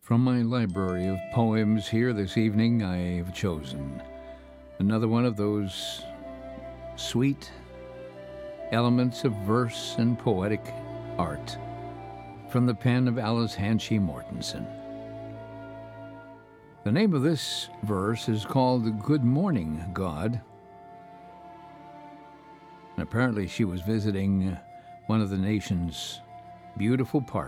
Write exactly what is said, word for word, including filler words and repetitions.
From my library of poems here this evening, I have chosen another one of those sweet elements of verse and poetic art from the pen of Alice Hanchey Mortensen. The name of this verse is called Good Morning, God. And apparently she was visiting one of the nation's beautiful parks.